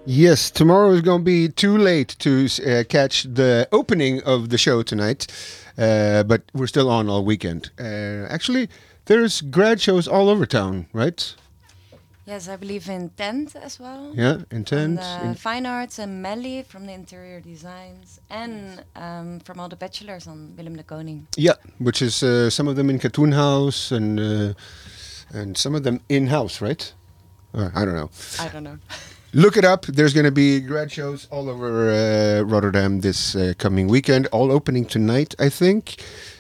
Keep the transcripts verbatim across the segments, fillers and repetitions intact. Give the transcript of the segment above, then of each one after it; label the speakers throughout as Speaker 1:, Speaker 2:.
Speaker 1: Yes, tomorrow is going to be too late to uh, catch the opening of the show tonight, uh, but we're still on all weekend. Uh, actually, there's grad shows all over town, right?
Speaker 2: Yes, I believe in Tent as well.
Speaker 1: Yeah,
Speaker 2: On
Speaker 1: intent.
Speaker 2: the
Speaker 1: In,
Speaker 2: Fine Arts and Melly from the interior designs. And um, from all the bachelors on Willem de Koning.
Speaker 1: yeah, which is uh, some of them in Katoen House and uh, and some of them in house, right? Or, I don't know.
Speaker 2: I don't know.
Speaker 1: Look it up. There's going to be grad shows all over uh, Rotterdam this uh, coming weekend, all opening tonight, I think.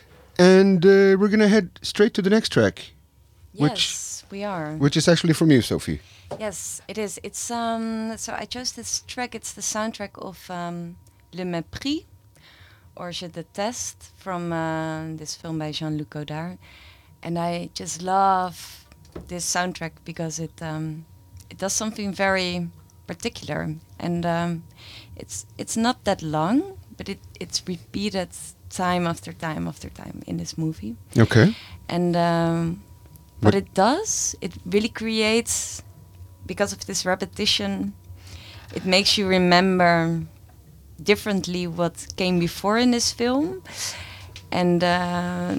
Speaker 1: And uh, we're going to head straight to the next track, which
Speaker 2: Yes, we are.
Speaker 1: which is actually from you, Sophie.
Speaker 2: Yes, it is. It's um. So I chose this track. It's the soundtrack of um, Le Mépris, or Je Déteste, from uh, this film by Jean-Luc Godard, and I just love this soundtrack because it um, it does something very particular, and um, it's it's not that long, but it it's repeated time after time after time in this movie,
Speaker 1: Okay.
Speaker 2: and um, what it does, it really creates, because of this repetition, it makes you remember differently what came before in this film, and uh,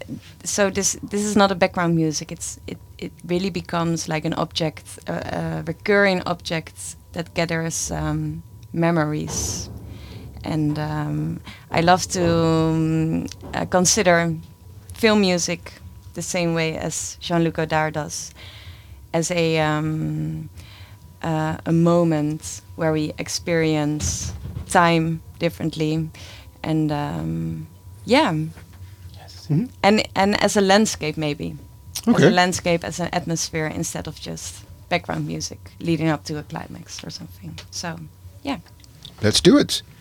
Speaker 2: so this this is not a background music. It's it it really becomes like an object, a, a recurring object that gathers um, memories, and um, I love to um, uh, consider film music the same way as Jean-Luc Godard does, as a um, uh, a moment where we experience time differently, and um, yeah,
Speaker 1: Mhm.
Speaker 2: and and as a landscape maybe, as
Speaker 1: Okay.
Speaker 2: a landscape, as an atmosphere instead of just background music leading up to a climax or something. So yeah.
Speaker 1: Let's do it.